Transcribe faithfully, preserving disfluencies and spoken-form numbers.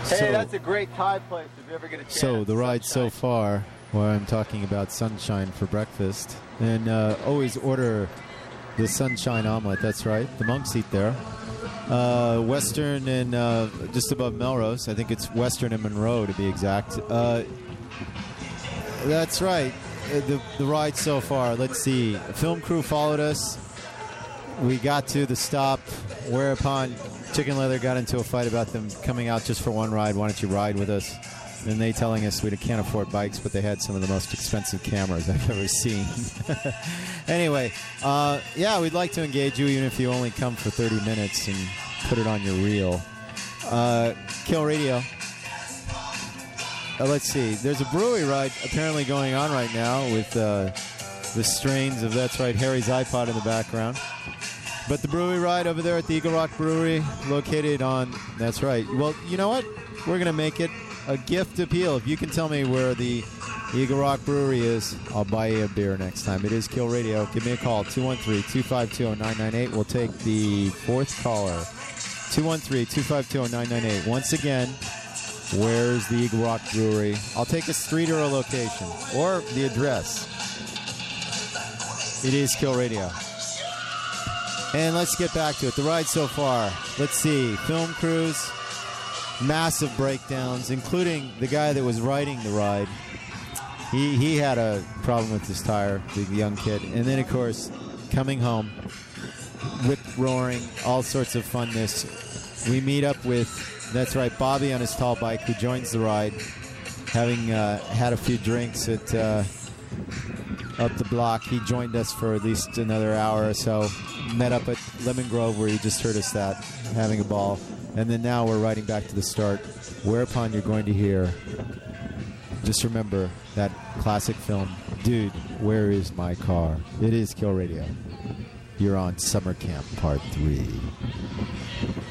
Hey, so, that's a great Thai place if you ever get a chance. So the ride Sunshine. so far, where I'm talking about sunshine for breakfast, and uh, always order the sunshine omelet. That's right, the monks eat there. Uh, Western and uh, just above Melrose. I think it's Western and Monroe to be exact. Uh, that's right. Uh, The the ride so far. Let's see. A film crew followed us. We got to the stop, whereupon Chicken Leather got into a fight about them coming out just for one ride. Why don't you ride with us? And they telling us we can't afford bikes, but they had some of the most expensive cameras I've ever seen. Anyway, uh, yeah, we'd like to engage you, even if you only come for thirty minutes and put it on your reel. Uh, Kill Radio. Uh, let's see. There's a brewery ride apparently going on right now with uh, the strains of, that's right, Harry's iPod in the background. But the brewery ride over there at the Eagle Rock Brewery, located on, that's right. Well, you know what? We're going to make it a gift appeal. If you can tell me where the Eagle Rock Brewery is, I'll buy you a beer next time. It is Kill Radio. Give me a call, two one three, two five two, zero nine nine eight. We'll take the fourth caller, two one three, two five two, zero nine nine eight. Once again, where's the Eagle Rock Brewery? I'll take a street or a location, or the address. It is Kill Radio. And let's get back to it. The ride so far. Let's see. Film crews, massive breakdowns, including the guy that was riding the ride. He he had a problem with his tire, the young kid. And then, of course, coming home, whip roaring, all sorts of funness. We meet up with, that's right, Bobby on his tall bike, who joins the ride, having uh, had a few drinks at uh, up the block. He joined us for at least another hour or so. Met up at Lemon Grove, where you just heard us that, having a ball. And then now we're riding back to the start, whereupon you're going to hear, just remember that classic film, Dude, Where Is My Car? It is Kill Radio. You're on Summer Camp Part three.